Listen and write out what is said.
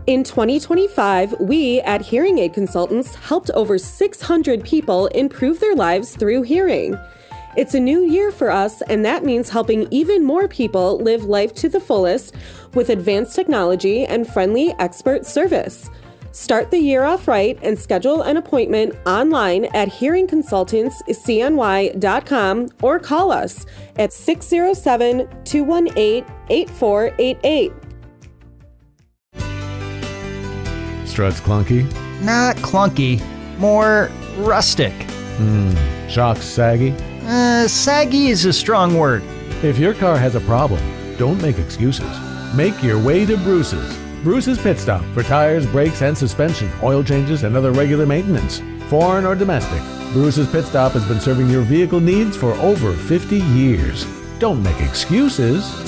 In 2025, we at Hearing Aid Consultants helped over 600 people improve their lives through hearing. It's a new year for us, and that means helping even more people live life to the fullest with advanced technology and friendly expert service. Start the year off right and schedule an appointment online at hearingconsultantscny.com or call us at 607-218-8488. Struts clunky? Not clunky, more rustic. Shocks saggy? Saggy is a strong word. If your car has a problem, don't make excuses. Make your way to Bruce's. Bruce's Pit Stop for tires, brakes, and suspension, oil changes, and other regular maintenance. Foreign or domestic, Bruce's Pit Stop has been serving your vehicle needs for over 50 years. Don't make excuses.